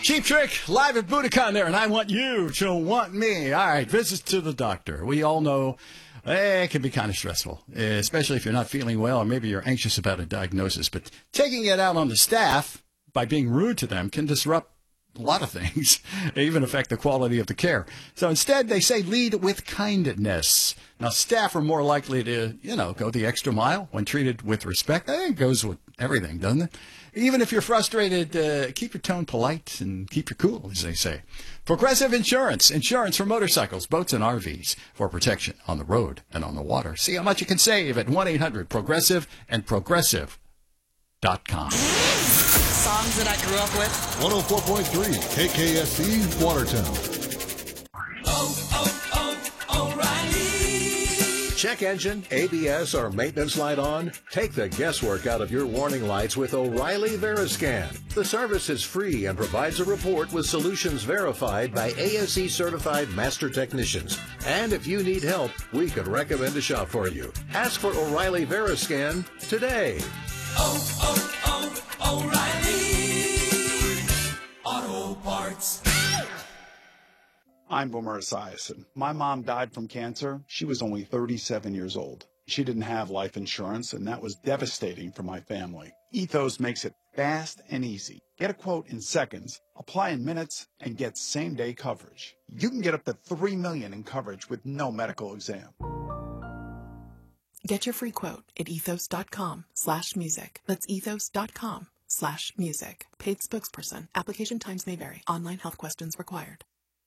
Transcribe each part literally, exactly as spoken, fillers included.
Cheap Trick, live at Budokan there, and I want you to want me. All right, visits to the doctor. We all know eh, it can be kind of stressful, especially if you're not feeling well or maybe you're anxious about a diagnosis. But taking it out on the staff by being rude to them can disrupt a lot of things, even affect the quality of the care. So instead, they say lead with kindness. Now, staff are more likely to, you know, go the extra mile when treated with respect. I think it goes with everything, doesn't it? Even if you're frustrated, uh, keep your tone polite and keep your cool, as they say. Progressive Insurance, insurance for motorcycles, boats, and R Vs for protection on the road and on the water. See how much you can save at one eight hundred progressive and progressive dot com. Songs that I grew up with. one oh four point three K K S C, Watertown. Oh, oh, oh, O'Reilly. Check engine, A B S, or maintenance light on? Take the guesswork out of your warning lights with O'Reilly Veriscan. The service is free and provides a report with solutions verified by A S E certified master technicians. And if you need help, we could recommend a shop for you. Ask for O'Reilly Veriscan today. Oh, oh, oh, O'Reilly Auto Parts. I'm Boomer Esiason. My mom died from cancer. She was only thirty-seven years old. She didn't have life insurance, and that was devastating for my family. Ethos makes it fast and easy. Get a quote in seconds, apply in minutes, and get same-day coverage. You can get up to three million dollars in coverage with no medical exam. Get your free quote at ethos.com slash music. That's ethos.com slash music. Paid spokesperson. Application times may vary. Online health questions required.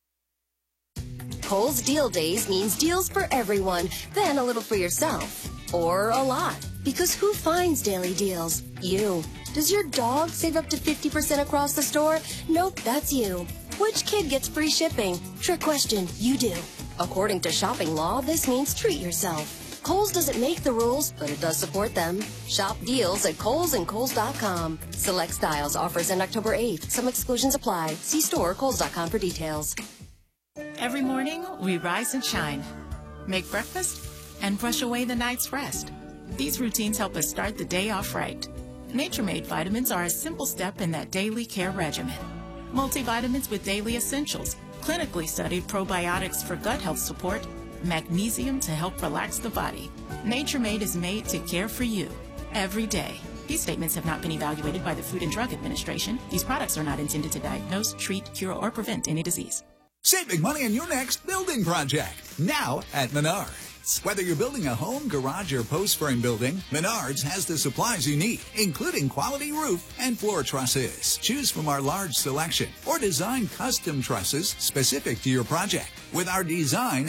Kohl's Deal Days means deals for everyone, then a little for yourself. Or a lot. Because who finds daily deals? You. Does your dog save up to fifty percent across the store? Nope, that's you. Which kid gets free shipping? Trick question, you do. According to shopping law, this means treat yourself. Kohl's doesn't make the rules, but it does support them. Shop deals at Kohl's and Kohl's dot com. Select styles, offers end October eighth. Some exclusions apply. See store or Kohl's dot com for details. Every morning, we rise and shine, make breakfast, and brush away the night's rest. These routines help us start the day off right. Nature-Made vitamins are a simple step in that daily care regimen. Multivitamins with daily essentials, clinically studied probiotics for gut health support, magnesium to help relax the body. Nature-Made is made to care for you every day. These statements have not been evaluated by the Food and Drug Administration. These products are not intended to diagnose, treat, cure, or prevent any disease. Save big money on your next building project, now at Menards. Whether you're building a home, garage, or post frame building, Menards has the supplies you need, including quality roof and floor trusses. Choose from our large selection or design custom trusses specific to your project. With our design